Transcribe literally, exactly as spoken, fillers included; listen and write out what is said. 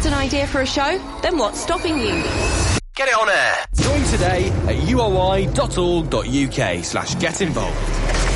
Got an idea for a show? Then what's stopping you? Get it on air. Join today at uoi.org.uk slash get involved.